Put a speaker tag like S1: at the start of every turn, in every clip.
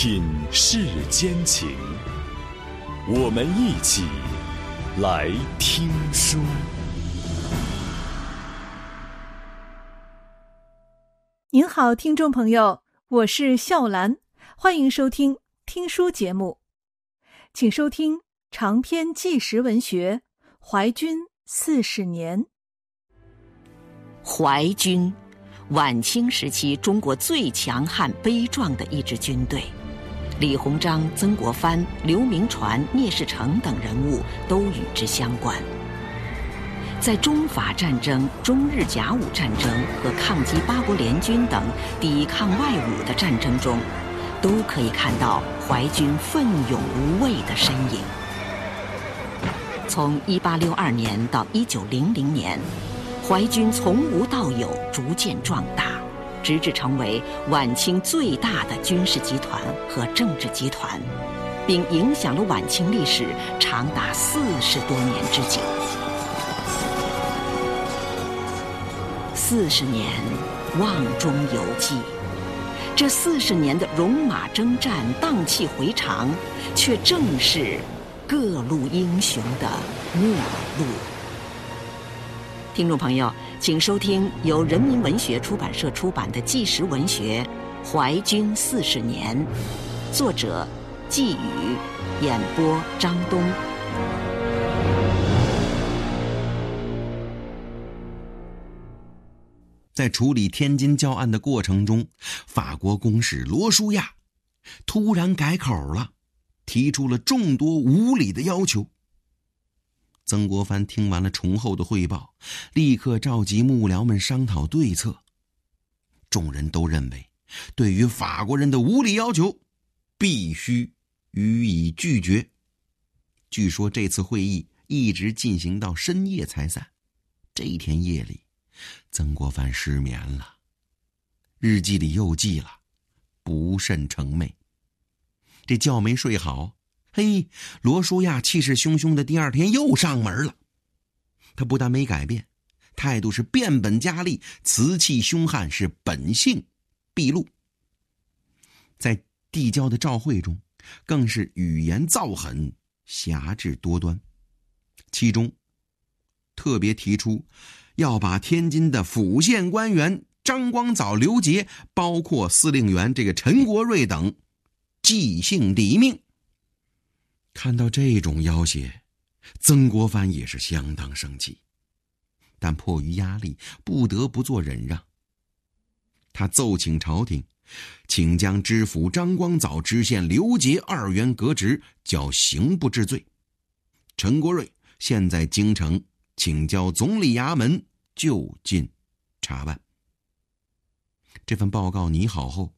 S1: 品世间情，我们一起来听书。
S2: 您好，听众朋友，我是笑兰，欢迎收听听书节目，请收听长篇纪实文学《淮军40年》。
S3: 淮军，晚清时期中国最强悍悲壮的一支军队，李鸿章、曾国藩、刘铭传、聂士成等人物都与之相关。在中法战争、中日甲午战争和抗击八国联军等抵抗外侮的战争中，都可以看到淮军奋勇无畏的身影。从1862年到1900年，淮军从无到有，逐渐壮大，直至成为晚清最大的军事集团和政治集团，并影响了晚清历史长达40多年之久。40年瓮中有记，这40年的戎马征战、荡气回肠，却正是各路英雄的末路。听众朋友，请收听由人民文学出版社出版的纪实文学《淮军40年》，作者季宇，演播张东。
S4: 在处理天津教案的过程中，法国公使罗舒亚突然改口了，提出了众多无理的要求。曾国藩听完了崇厚的汇报，立刻召集幕僚们商讨对策。众人都认为，对于法国人的无理要求，必须予以拒绝。据说这次会议一直进行到深夜才散。这一天夜里，曾国藩失眠了，日记里又记了不甚成寐。这觉没睡好，罗舒亚气势汹汹的第二天又上门了。他不但没改变，态度是变本加厉，瓷气凶悍，是本性毕露。在递交的照会中，更是语言造狠，侠制多端。其中特别提出要把天津的府县官员张光藻、刘杰，包括司令员这个陈国瑞等即兴抵命。看到这种要挟，曾国藩也是相当生气，但迫于压力，不得不做忍让。他奏请朝廷，请将知府张光藻、知县刘杰2员革职，交刑部治罪。陈国瑞现在京城，请交总理衙门就近查办。这份报告拟好后，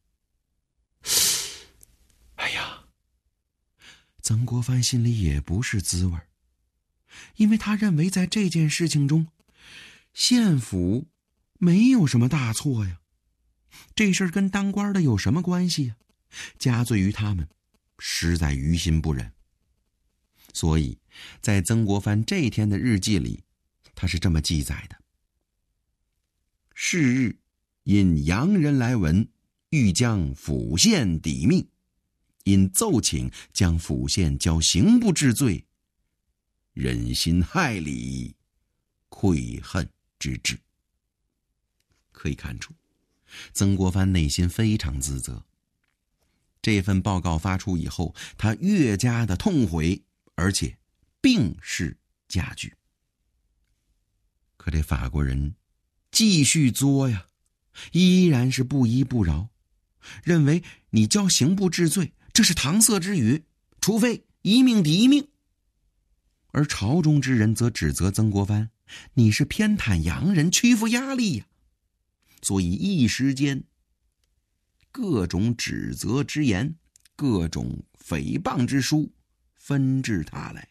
S4: 曾国藩心里也不是滋味，因为他认为在这件事情中，县府没有什么大错呀，这事儿跟当官的有什么关系呀？加罪于他们，实在于心不忍。所以在曾国藩这天的日记里，他是这么记载的：是日因洋人来闻，欲将府县抵命，因奏请将府县交刑部治罪，忍心害理，愧恨之至。可以看出，曾国藩内心非常自责。这份报告发出以后，他越加的痛悔，而且病势加剧。可这法国人继续作呀，依然是不依不饶，认为你交刑部治罪，这是搪塞之语，除非一命抵一命。而朝中之人则指责曾国藩，你是偏袒洋人，屈服压力呀。所以一时间，各种指责之言，各种诽谤之书纷至沓来。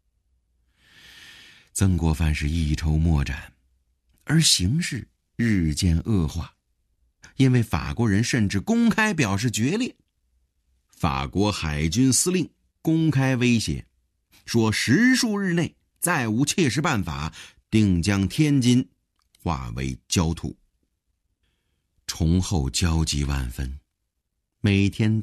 S4: 曾国藩是一筹莫展，而形势日渐恶化，因为法国人甚至公开表示决裂。法国海军司令公开威胁，说10数日内再无切实办法，定将天津化为焦土。崇厚焦急万分，每天